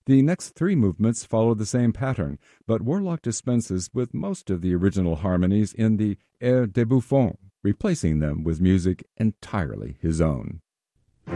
The next three movements follow the same pattern, but Warlock dispenses with most of the original harmonies in the Air de Buffon, replacing them with music entirely his own.